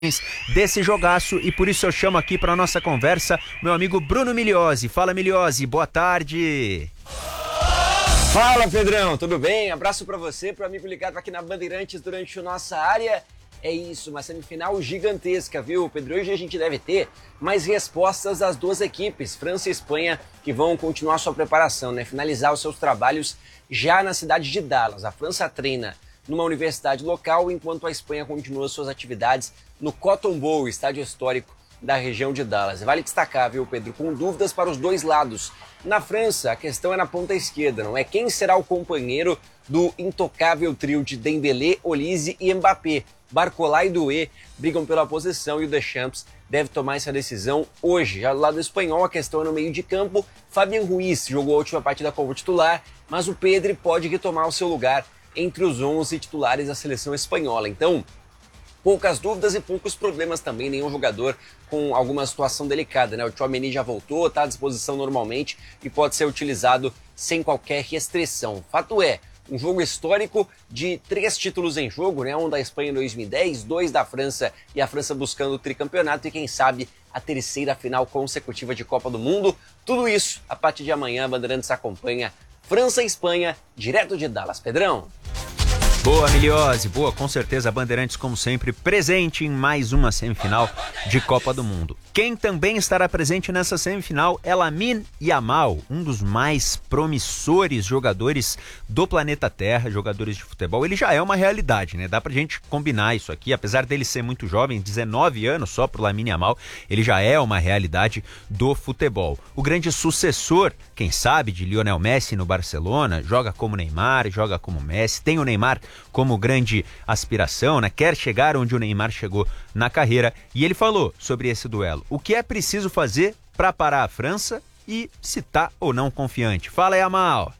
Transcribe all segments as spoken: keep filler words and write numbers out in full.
desse jogaço, e por isso eu chamo aqui para nossa conversa meu amigo Bruno Migliozzi. Fala, Migliozzi, boa tarde. Fala, Pedrão, tudo bem? Abraço para você, para o amigo ligado aqui na Bandeirantes durante a nossa área. É isso, uma semifinal gigantesca, viu, Pedro? Hoje a gente deve ter mais respostas das duas equipes, França e Espanha, que vão continuar sua preparação, né? Finalizar os seus trabalhos já na cidade de Dallas. A França treina numa universidade local, enquanto a Espanha continua suas atividades no Cotton Bowl, estádio histórico da região de Dallas. Vale destacar, viu, Pedro, com dúvidas para os dois lados. Na França, a questão é na ponta esquerda, não é? Quem será o companheiro do intocável trio de Dembélé, Olise e Mbappé? Barcola e Doué brigam pela posição e o Deschamps deve tomar essa decisão hoje. Já do lado espanhol, a questão é no meio de campo. Fabián Ruiz jogou a última partida como titular, mas o Pedri pode retomar o seu lugar entre os onze titulares da seleção espanhola. Então, poucas dúvidas e poucos problemas também, nenhum jogador com alguma situação delicada, né? O Tchouaméni já voltou, está à disposição normalmente e pode ser utilizado sem qualquer restrição. Fato é, um jogo histórico de três títulos em jogo, né? Um da Espanha em dois mil e dez, dois da França e a França buscando o tricampeonato e quem sabe a terceira final consecutiva de Copa do Mundo. Tudo isso, a partir de amanhã, a Bandeirantes acompanha França e Espanha, direto de Dallas. Pedrão? Boa, Migliozzi, boa, com certeza a Bandeirantes, como sempre, presente em mais uma semifinal de Copa do Mundo. Quem também estará presente nessa semifinal é Lamine Yamal, um dos mais promissores jogadores do planeta Terra, jogadores de futebol. Ele já é uma realidade, né? Dá pra gente combinar isso aqui, apesar dele ser muito jovem, dezenove anos só pro Lamine Yamal, ele já é uma realidade do futebol. O grande sucessor, quem sabe, de Lionel Messi no Barcelona, joga como Neymar, joga como Messi, tem o Neymar como grande aspiração, né? Quer chegar onde o Neymar chegou na carreira, e ele falou sobre esse duelo. O que é preciso fazer para parar a França e se tá ou não confiante? Fala, Yamal.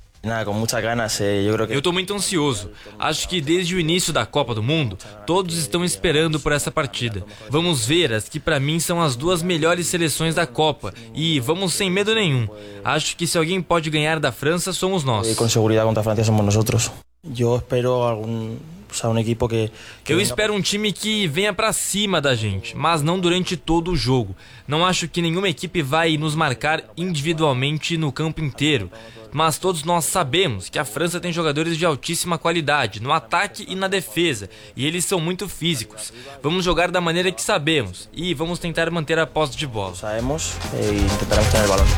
Eu estou muito ansioso. Acho que desde o início da Copa do Mundo, todos estão esperando por essa partida. Vamos ver as que para mim são as duas melhores seleções da Copa e vamos sem medo nenhum. Acho que se alguém pode ganhar da França, somos nós. Com segurança contra a França somos nós. Eu espero algum um equipo que, que Eu espero um time que venha pra cima da gente, mas não durante todo o jogo. Não acho que nenhuma equipe vai nos marcar individualmente no campo inteiro, mas todos nós sabemos que a França tem jogadores de altíssima qualidade no ataque e na defesa, e eles são muito físicos. Vamos jogar da maneira que sabemos e vamos tentar manter a posse de bola. Sabemos e tentaremos ter o balão.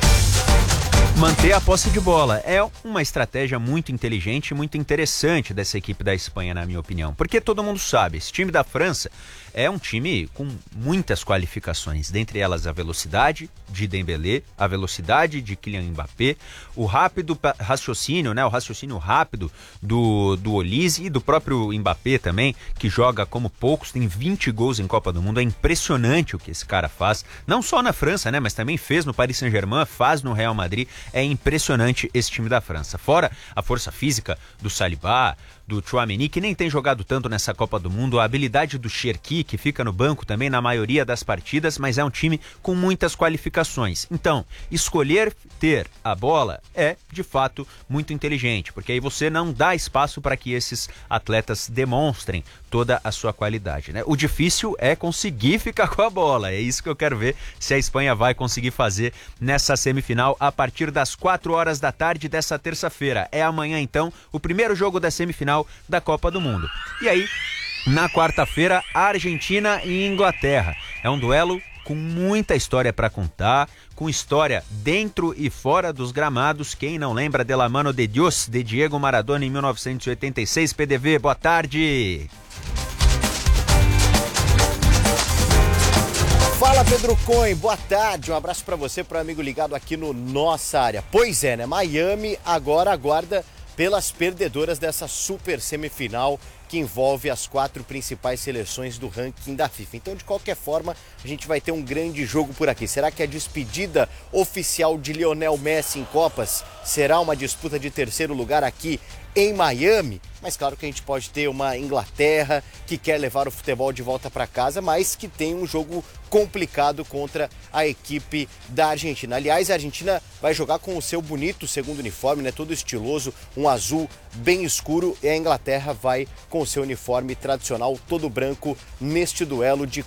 Manter a posse de bola é uma estratégia muito inteligente e muito interessante dessa equipe da Espanha, na minha opinião. Porque todo mundo sabe, esse time da França é um time com muitas qualificações, dentre elas a velocidade de Dembélé, a velocidade de Kylian Mbappé, o rápido raciocínio, né, o raciocínio rápido do, do Olise e do próprio Mbappé também, que joga como poucos, tem vinte gols em Copa do Mundo. É impressionante o que esse cara faz, não só na França, né, mas também fez no Paris Saint-Germain, faz no Real Madrid. É impressionante esse time da França. Fora a força física do Saliba, do Tchouaméni, que nem tem jogado tanto nessa Copa do Mundo, a habilidade do Cherki, que fica no banco também na maioria das partidas, mas é um time com muitas qualificações. Então, escolher ter a bola é, de fato, muito inteligente, porque aí você não dá espaço para que esses atletas demonstrem toda a sua qualidade, né? O difícil é conseguir ficar com a bola, é isso que eu quero ver se a Espanha vai conseguir fazer nessa semifinal a partir das quatro horas da tarde dessa terça-feira. É amanhã, então, o primeiro jogo da semifinal da Copa do Mundo. E aí, na quarta-feira, Argentina e Inglaterra. É um duelo com muita história para contar, com história dentro e fora dos gramados. Quem não lembra de La Mano de Dios, de Diego Maradona em mil novecentos e oitenta e seis? P D V, boa tarde. Fala, Pedro Cohen, boa tarde, um abraço para você, para o amigo ligado aqui no Nossa Área. Pois é, né, Miami agora aguarda pelas perdedoras dessa super semifinal que envolve as quatro principais seleções do ranking da FIFA. Então, de qualquer forma, a gente vai ter um grande jogo por aqui. Será que a despedida oficial de Lionel Messi em Copas será uma disputa de terceiro lugar aqui em Miami, mas claro que a gente pode ter uma Inglaterra que quer levar o futebol de volta para casa, mas que tem um jogo complicado contra a equipe da Argentina. Aliás, a Argentina vai jogar com o seu bonito segundo uniforme, né, todo estiloso, um azul bem escuro, e a Inglaterra vai com o seu uniforme tradicional todo branco neste duelo de